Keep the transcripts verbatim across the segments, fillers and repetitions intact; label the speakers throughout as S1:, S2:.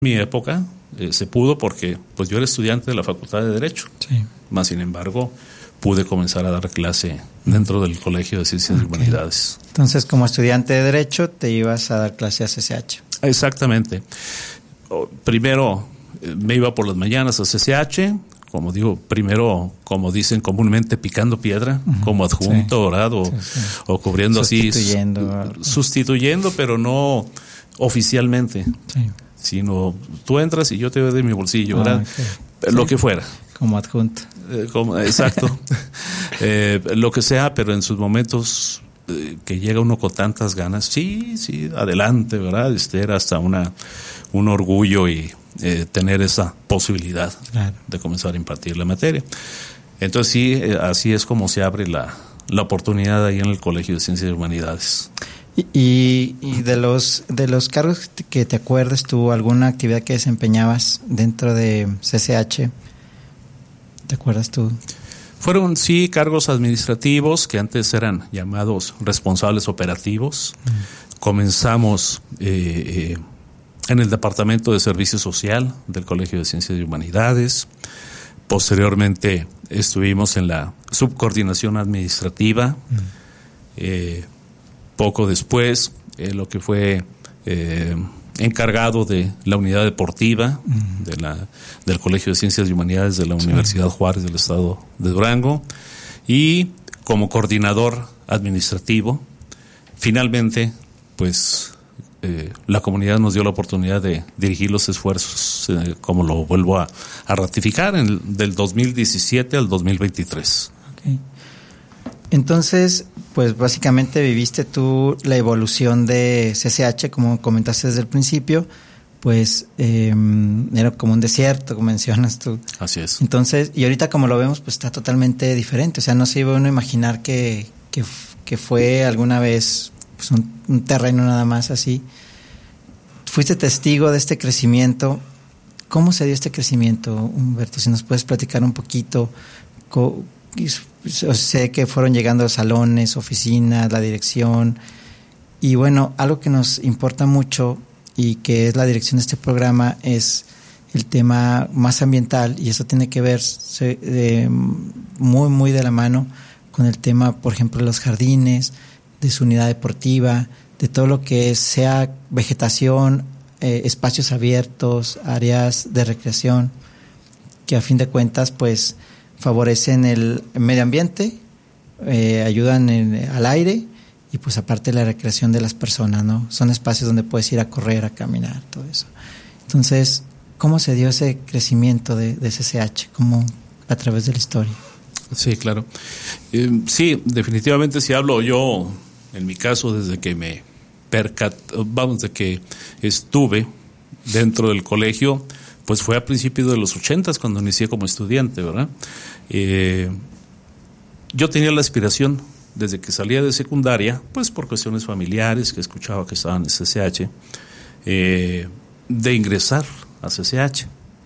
S1: mi época eh, se pudo porque pues yo era estudiante de la Facultad de Derecho.
S2: Sí.
S1: Más sin embargo, pude comenzar a dar clase dentro del Colegio de Ciencias okay. y Humanidades.
S2: Entonces, como estudiante de Derecho, te ibas a dar clase a C C H.
S1: Exactamente. Primero eh, me iba por las mañanas a C C H, como digo, primero, como dicen comúnmente, picando piedra, uh-huh. como adjunto, sí. orado, sí, sí. o cubriendo
S2: sustituyendo.
S1: así. Sustituyendo. Sustituyendo, pero no oficialmente.
S2: Sí.
S1: Sino tú entras y yo te doy de mi bolsillo, ah, ¿verdad? Okay. Lo sí. que fuera.
S2: Como adjunto.
S1: Eh, como, exacto. eh, lo que sea, pero en sus momentos eh, que llega uno con tantas ganas, sí, sí, adelante, ¿verdad? Este era hasta una un orgullo y eh, tener esa posibilidad claro. de comenzar a impartir la materia. Entonces sí, eh, así es como se abre la, la oportunidad ahí en el Colegio de Ciencias y Humanidades.
S2: Y, y, y de los de los cargos que te acuerdes tú, alguna actividad que desempeñabas dentro de C C H, ¿te acuerdas tú?
S1: Fueron sí cargos administrativos que antes eran llamados responsables operativos. Mm. Comenzamos eh, eh, en el Departamento de Servicio Social del Colegio de Ciencias y Humanidades. Posteriormente estuvimos en la subcoordinación administrativa. Mm. Eh, Poco después, eh, lo que fue eh, encargado de la unidad deportiva uh-huh. de la, del Colegio de Ciencias y Humanidades de la sí. Universidad Juárez del Estado de Durango, y como coordinador administrativo. Finalmente, pues eh, la comunidad nos dio la oportunidad de dirigir los esfuerzos, eh, como lo vuelvo a, a ratificar, en el, del dos mil diecisiete al dos mil veintitrés.
S2: Okay. Entonces, pues básicamente viviste tú la evolución de C C H, como comentaste desde el principio, pues eh, era como un desierto, como mencionas tú.
S1: Así es.
S2: Entonces, y ahorita como lo vemos, pues está totalmente diferente. O sea, no se iba uno a imaginar que, que, que fue alguna vez pues un, un terreno nada más así. Fuiste testigo de este crecimiento. ¿Cómo se dio este crecimiento, Humberto? Si nos puedes platicar un poquito. Co- Sé que fueron llegando salones, oficinas, la dirección, y bueno, algo que nos importa mucho y que es la dirección de este programa es el tema más ambiental, y eso tiene que ver eh, muy muy de la mano con el tema, por ejemplo, de los jardines, de su unidad deportiva, de todo lo que sea vegetación, eh, espacios abiertos, áreas de recreación, que a fin de cuentas pues favorecen el medio ambiente, eh, ayudan en, al aire, y pues aparte la recreación de las personas, ¿no? Son espacios donde puedes ir a correr, a caminar, todo eso. Entonces, ¿cómo se dio ese crecimiento de, de C C H? ¿Cómo a través de la historia?
S1: Sí, claro. Eh, sí, definitivamente si hablo yo, en mi caso, desde que me percat, vamos, de que estuve dentro del colegio, pues fue a principios de los ochentas cuando inicié como estudiante, ¿verdad? Eh, yo tenía la aspiración, desde que salía de secundaria, pues por cuestiones familiares, que escuchaba que estaban en C C H, eh, de ingresar a C C H.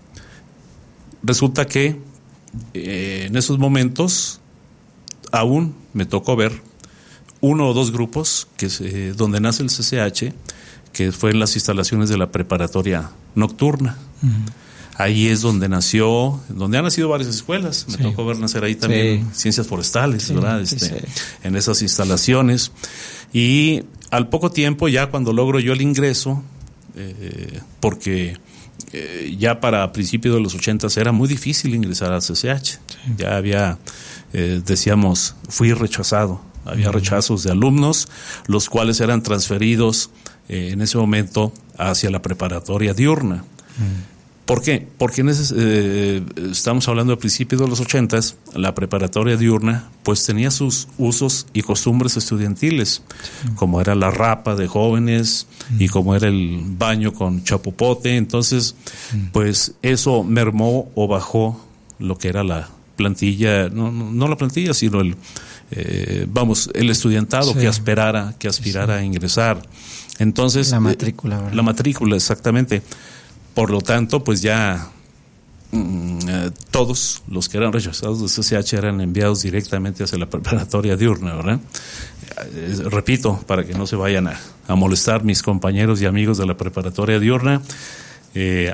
S1: Resulta que eh, en esos momentos aún me tocó ver uno o dos grupos que se, donde nace el C C H, que fue en las instalaciones de la preparatoria nocturna. Uh-huh. Ahí es donde nació, donde han nacido varias escuelas. Me sí. tocó ver nacer ahí también sí. ciencias forestales, sí, ¿verdad? Este, sí, sí. En esas instalaciones. Y al poco tiempo, ya cuando logro yo el ingreso, eh, porque eh, ya para principios de los ochentas era muy difícil ingresar al C C H. Sí. Ya había, eh, decíamos, fui rechazado. Había uh-huh. rechazos de alumnos, los cuales eran transferidos eh, en ese momento hacia la preparatoria diurna. Uh-huh. ¿Por qué? Porque en ese, eh, estamos hablando de principios de los ochentas, la preparatoria diurna pues tenía sus usos y costumbres estudiantiles, sí. como era la rapa de jóvenes mm. y como era el baño con chapopote. Entonces mm. pues eso mermó o bajó lo que era la plantilla, no, no, no la plantilla, sino el eh, vamos, el estudiantado sí. que aspirara, que aspirara sí. a ingresar. Entonces
S2: la matrícula, ¿verdad?
S1: La matrícula, exactamente. Por lo tanto, pues ya mm, eh, todos los que eran rechazados de C C H eran enviados directamente hacia la preparatoria diurna, ¿verdad? Eh, repito, para que no se vayan a, a molestar mis compañeros y amigos de la preparatoria diurna, eh,